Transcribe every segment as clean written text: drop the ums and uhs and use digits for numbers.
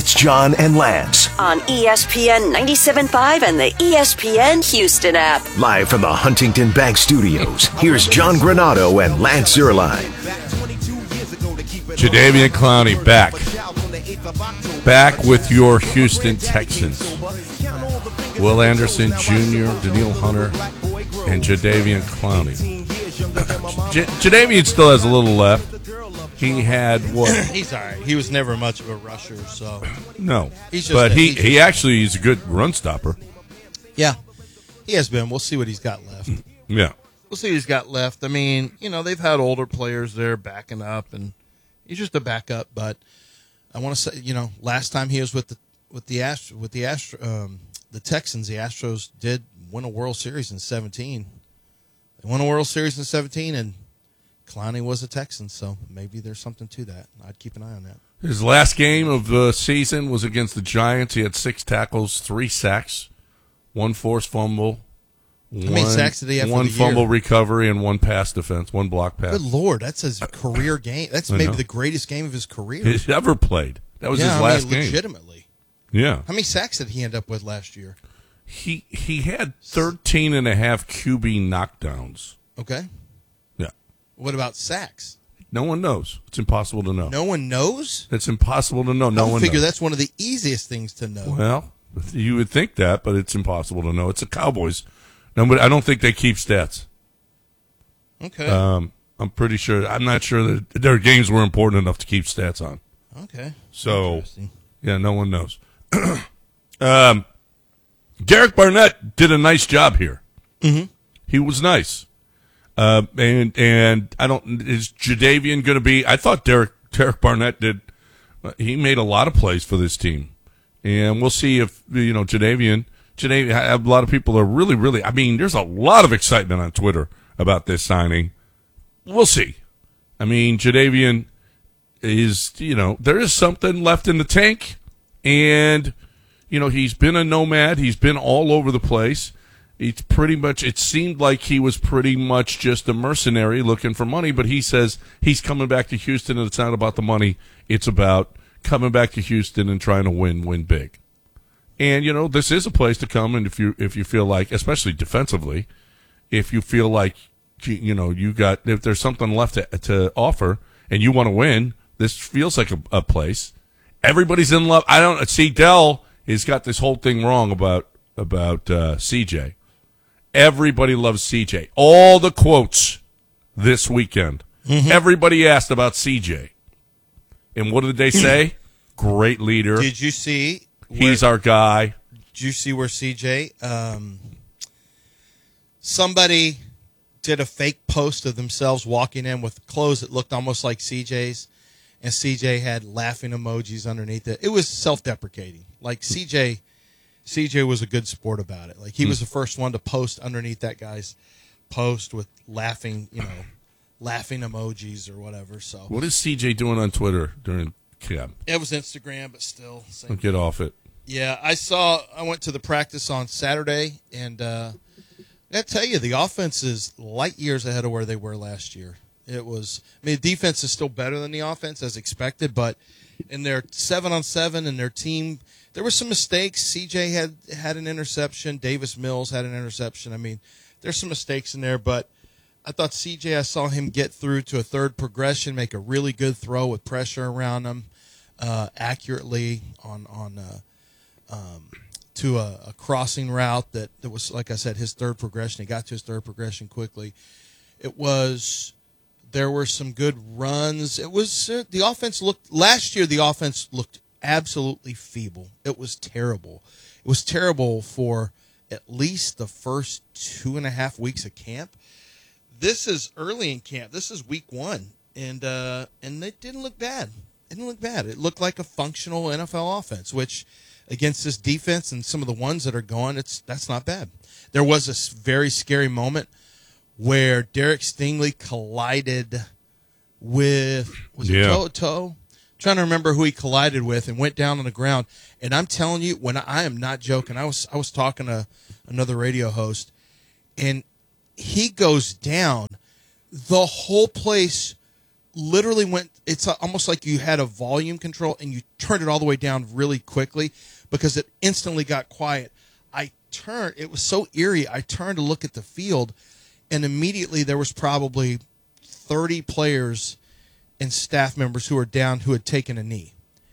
It's John and Lance. On ESPN 97.5 and the ESPN Houston app. Live from the Huntington Bank Studios, here's John Granado and Lance Zierlein. Jadeveon Clowney back. Back with your Houston Texans. Will Anderson Jr., Danielle Hunter, and Jadeveon Clowney. Jadeveon still has a little left. He had what? He's all right. He was never much of a rusher, so no. He's just but he actually is a good run stopper. Yeah, he has been. We'll see what he's got left. Yeah, we'll see what he's got left. I mean, they've had older players there backing up, and he's just a backup. But I want to say, last time he was with the Texans, the Astros did win a World Series in 2017. They won a World Series in 2017, and Clowney was a Texan, so maybe there's something to that. I'd keep an eye on that. His last game of the season was against the Giants. He had 6 tackles, 3 sacks, 1 forced fumble. How many sacks did he have for one the fumble year? Recovery and 1 pass defense, 1 block pass. Good Lord, that's his career game. That's maybe the greatest game of his career. He's ever played. That was his last game. Legitimately. Yeah. How many sacks did he end up with last year? He had 13 and a half QB knockdowns. Okay. Yeah. What about sacks? No one knows. It's impossible to know. No one knows? It's impossible to know. I figure that's one of the easiest things to know. Well, you would think that, but it's impossible to know. It's the Cowboys. Nobody, I don't think they keep stats. Okay. I'm pretty sure. I'm not sure that their games were important enough to keep stats on. Okay. So, yeah, no one knows. Derek Barnett did a nice job here. Mm-hmm. He was nice. And I don't, is Jadeveon going to be, I thought Derek Barnett he made a lot of plays for this team. And we'll see if, Jadeveon, a lot of people are really, I mean, there's a lot of excitement on Twitter about this signing. We'll see. I mean, Jadeveon is, there is something left in the tank. And, he's been a nomad. He's been all over the place. It seemed like he was pretty much just a mercenary looking for money, but he says he's coming back to Houston and it's not about the money. It's about coming back to Houston and trying to win big. And, this is a place to come. And if you feel like, especially defensively, if you feel like, if there's something left to offer and you want to win, this feels like a place. Everybody's in love. Dell has got this whole thing wrong about CJ. Everybody loves CJ. All the quotes this weekend. Mm-hmm. Everybody asked about CJ. And what did they say? Great leader. Did you see? He's our guy. Did you see where CJ? Somebody did a fake post of themselves walking in with clothes that looked almost like CJ's. And CJ had laughing emojis underneath it. It was self-deprecating. Like CJ was a good sport about it. Like he was the first one to post underneath that guy's post with laughing emojis or whatever. So what is CJ doing on Twitter during camp? It was Instagram, but still. Don't get off it. Yeah, I went to the practice on Saturday, and I got to tell you, the offense is light years ahead of where they were last year. The defense is still better than the offense as expected, but in their 7-on-7 and their team, there were some mistakes. CJ had an interception. Davis Mills had an interception. I mean, there's some mistakes in there, but I thought CJ, I saw him get through to a third progression, make a really good throw with pressure around him, accurately to a crossing route that was, like I said, his third progression. He got to his third progression quickly. There were some good runs. It was the offense looked absolutely feeble. It was terrible. It was terrible for at least the first 2.5 weeks of camp. This is early in camp. This is week 1, and it didn't look bad. It looked like a functional NFL offense, which against this defense and some of the ones that are going, that's not bad. There was a very scary moment where Derek Stingley collided with Toe? Trying to remember who he collided with and went down on the ground. And I'm telling you, I am not joking. I was talking to another radio host, and he goes down. The whole place literally went, it's almost like you had a volume control and you turned it all the way down really quickly because it instantly got quiet. I turned, it was so eerie. I turned to look at the field, and immediately there was probably 30 players and staff members who were down who had taken a knee.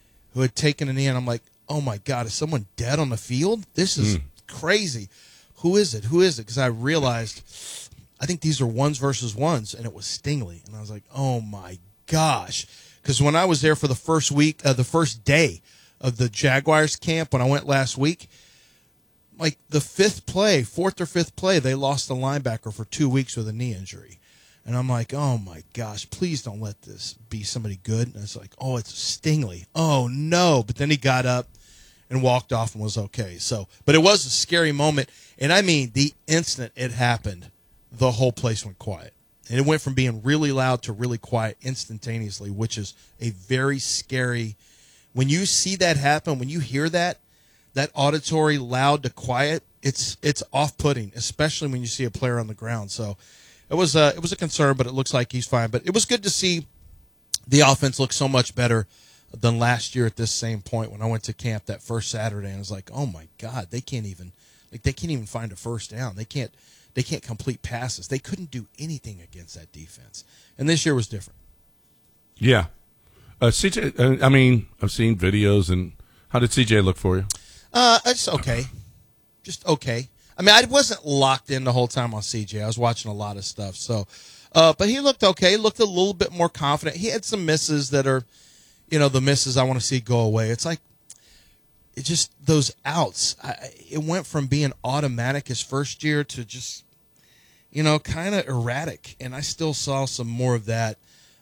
And I'm like, oh my God, is someone dead on the field? This is crazy. Who is it? Because I realized, I think these are ones versus ones, and it was Stingley. And I was like, oh my gosh. Because when I was there for the first day of the Jaguars camp, when I went last week, like the fourth or fifth play, they lost the linebacker for 2 weeks with a knee injury. And I'm like, oh my gosh, please don't let this be somebody good. And it's like, oh, it's Stingley. Oh no. But then he got up and walked off and was okay. So, but it was a scary moment. And I mean, the instant it happened, the whole place went quiet. And it went from being really loud to really quiet instantaneously, which is a very scary, when you see that happen, when you hear that auditory loud to quiet, it's off-putting, especially when you see a player on the ground. So it was a concern, but it looks like he's fine. But it was good to see the offense look so much better than last year at this same point when I went to camp that first Saturday, and I was like, oh my God, they can't even find a first down. They can't complete passes. They couldn't do anything against that defense. And this year was different. Yeah. CJ, I mean, I've seen videos, and how did CJ look for you? It's okay. Just okay. I mean, I wasn't locked in the whole time on CJ. I was watching a lot of stuff. So, but he looked okay. He looked a little bit more confident. He had some misses that are, the misses I want to see go away. It's like, it just, those outs, it went from being automatic his first year to just, kind of erratic. And I still saw some more of that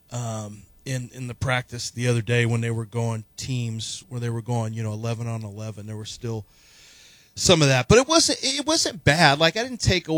in the practice the other day when they were going teams where they were going, 11 on 11. There was still some of that, but it wasn't bad. Like and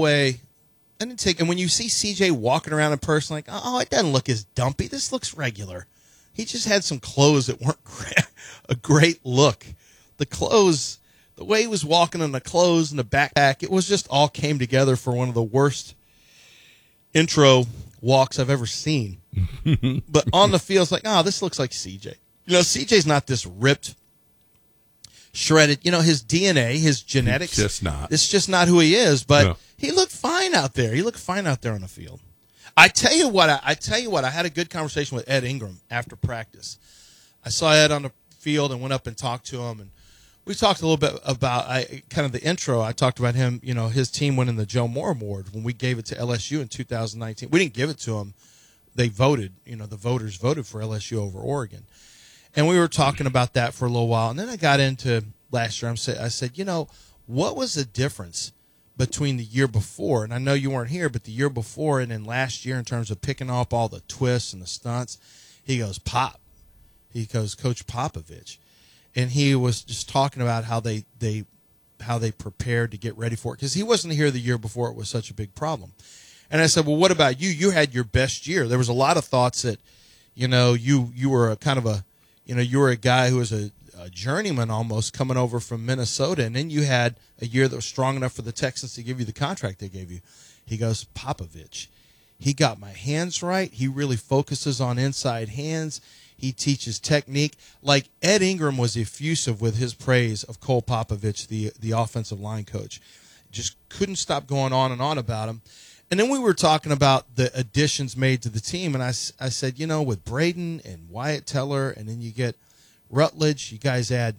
when you see CJ walking around in person, like, oh, it doesn't look as dumpy. This looks regular. He just had some clothes that weren't a great look. The clothes, the way he was walking in the clothes and the backpack, it was just all came together for one of the worst intro walks I've ever seen. But on the field, it's like, oh, this looks like CJ. CJ's not this ripped, shredded. His DNA, his genetics. It's just not who he is. But He looked fine out there. He looked fine out there on the field. I tell you what. I had a good conversation with Ed Ingram after practice. I saw Ed on the field and went up and talked to him, and we talked a little bit about kind of the intro. I talked about him. His team winning the Joe Moore Award when we gave it to LSU in 2019. We didn't give it to him. They voted. The voters voted for LSU over Oregon. And we were talking about that for a little while. And then I got into last year. I said, what was the difference between the year before? And I know you weren't here, but the year before and then last year in terms of picking up all the twists and the stunts. He goes, Pop. He goes, Coach Popovich. And he was just talking about how they prepared to get ready for it. Because he wasn't here the year before it was such a big problem. And I said, well, what about you? You had your best year. There was a lot of thoughts that, you were a kind of a, you were a guy who was a journeyman almost coming over from Minnesota. And then you had a year that was strong enough for the Texans to give you the contract they gave you. He goes, Popovich. He got my hands right. He really focuses on inside hands. He teaches technique. Like Ed Ingram was effusive with his praise of Cole Popovich, the offensive line coach. Just couldn't stop going on and on about him. And then we were talking about the additions made to the team, and I said, with Braden and Wyatt Teller, and then you get Rutledge, you guys add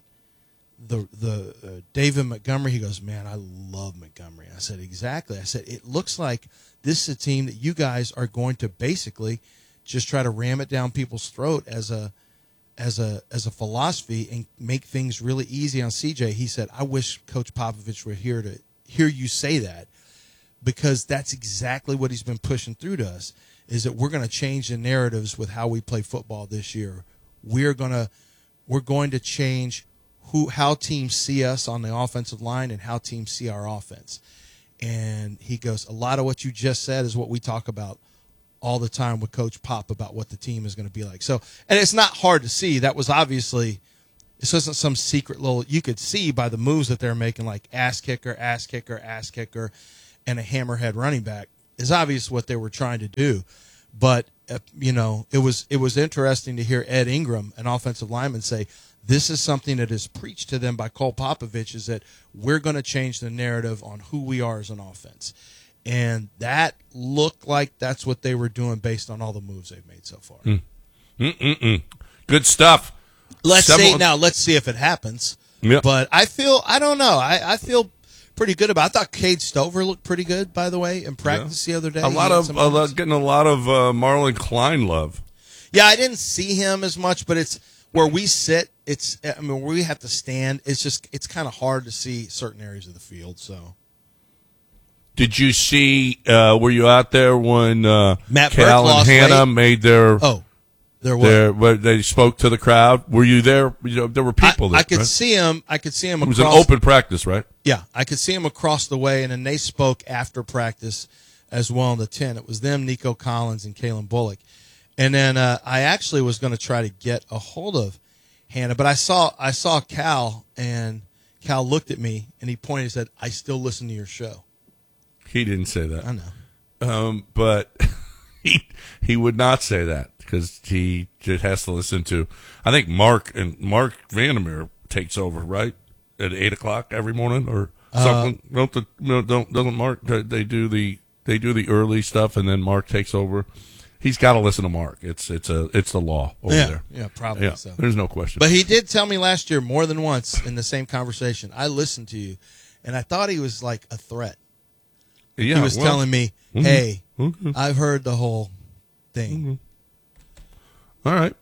the David Montgomery. He goes, man, I love Montgomery. I said, exactly. I said, it looks like this is a team that you guys are going to basically just try to ram it down people's throat as a philosophy and make things really easy on CJ. He said, I wish Coach Popovich were here to hear you say that, because that's exactly what he's been pushing through to us, is that we're going to change the narratives with how we play football this year. We're going to change how teams see us on the offensive line and how teams see our offense. And he goes, a lot of what you just said is what we talk about all the time with Coach Pop about what the team is going to be like. So, and it's not hard to see. That was obviously, this wasn't some secret little, you could see by the moves that they're making, like ass kicker, and a hammerhead running back, is obvious what they were trying to do. But, it was interesting to hear Ed Ingram, an offensive lineman, say, this is something that is preached to them by Cole Popovich, is that we're going to change the narrative on who we are as an offense. And that looked like that's what they were doing based on all the moves they've made so far. Good stuff. Let's see if it happens. Yeah. But I don't know. I feel pretty good about it. I thought Cade Stover looked pretty good, by the way, in practice the other day. Getting a lot of Marlon Klein love. Yeah, I didn't see him as much, but it's where we sit. Where we have to stand. It's kind of hard to see certain areas of the field. So, did you see? Were you out there when Matt Cal and Hannah made their? They spoke to the crowd. Were you there? There were people there. I could right? see him. It was an open practice, right? Yeah, I could see him across the way, and then they spoke after practice as well in the tent. It was them, Nico Collins, and Kalen Bullock. And then I actually was going to try to get a hold of Hannah, but I saw Cal, and Cal looked at me, and he pointed and said, "I still listen to your show." He didn't say that. I know. But he would not say that because he just has to listen to. I think Mark Vandermeer takes over, right, at 8:00 every morning or something. Doesn't Mark? They do the early stuff, and then Mark takes over. He's got to listen to Mark. It's the law over there. Yeah, probably so. There's no question. But he did tell me last year more than once in the same conversation, I listened to you, and I thought he was like a threat. Yeah, he was telling me, hey, I've heard the whole thing. All right.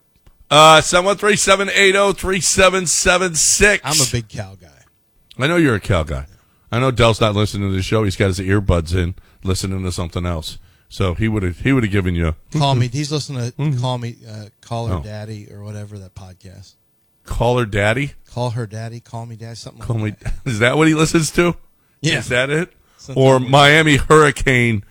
713-780-3776. I'm a big Cal guy. I know you're a Cal guy. I know Dell's not listening to the show. He's got his earbuds in, listening to something else. So he would have given you Call Me. He's listening to Call Me, Call Her Daddy or whatever, that podcast. Call Her Daddy? Call Her Daddy, Call Me Daddy, something Call like that. Is that what he listens to? Yeah. Is that it? Something or weird. Miami Hurricane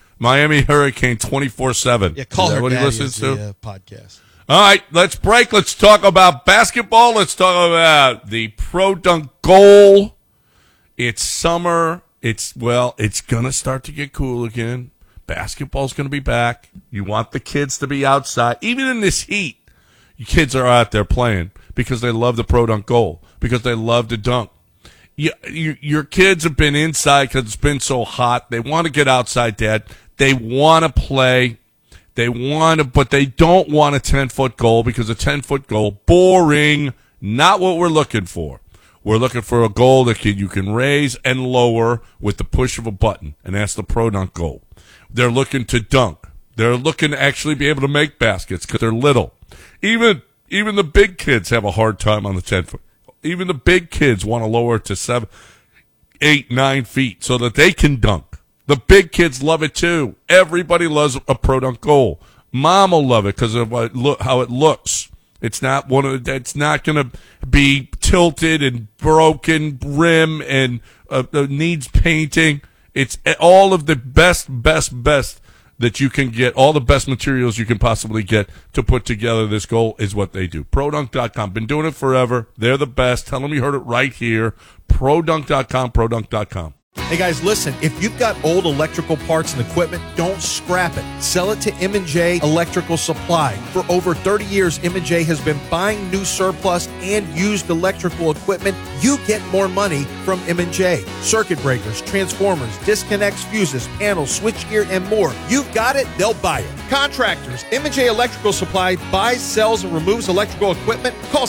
24/7. Yeah, Call is that Her what Daddy he listens is to? the podcast. All right, let's break. Let's talk about basketball. Let's talk about the Pro Dunk Goal. It's summer. It's going to start to get cool again. Basketball's going to be back. You want the kids to be outside. Even in this heat, you kids are out there playing because they love the Pro Dunk Goal, because they love to dunk. Your kids have been inside because it's been so hot. They want to get outside, Dad. They want to play. But they don't want a 10-foot goal because a 10-foot goal, boring, not what we're looking for. We're looking for a goal that you can raise and lower with the push of a button, and that's the Pro Dunk Goal. They're looking to dunk. They're looking to actually be able to make baskets because they're little. Even the big kids have a hard time on the 10-foot. Even the big kids want to lower it to 7, 8, 9 feet so that they can dunk. The big kids love it too. Everybody loves a Pro Dunk Goal. Mom will love it because of how it looks. It's not it's not going to be tilted and broken rim and needs painting. It's all of the best that you can get. All the best materials you can possibly get to put together this goal is what they do. ProDunk.com. Been doing it forever. They're the best. Tell them you heard it right here. ProDunk.com. ProDunk.com. Hey guys, listen, if you've got old electrical parts and equipment, don't scrap it. Sell it to M&J Electrical Supply. For over 30 years, M&J has been buying new surplus and used electrical equipment. You get more money from M&J. Circuit breakers, transformers, disconnects, fuses, panels, switchgear, and more. You've got it, they'll buy it. Contractors, M&J Electrical Supply buys, sells, and removes electrical equipment. Call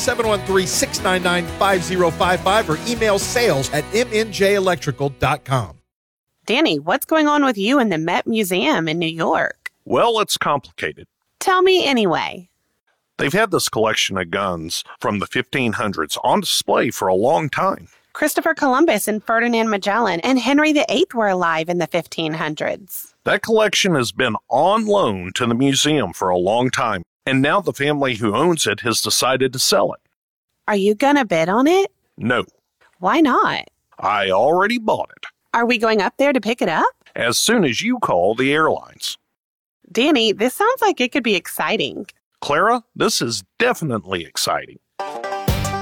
713-699-5055 or email sales@mnjelectrical.com. Danny, what's going on with you and the Met Museum in New York? Well, it's complicated. Tell me anyway. They've had this collection of guns from the 1500s on display for a long time. Christopher Columbus and Ferdinand Magellan and Henry VIII were alive in the 1500s. That collection has been on loan to the museum for a long time, and now the family who owns it has decided to sell it. Are you gonna bid on it? No. Why not? I already bought it. Are we going up there to pick it up? As soon as you call the airlines. Danny, this sounds like it could be exciting. Clara, this is definitely exciting.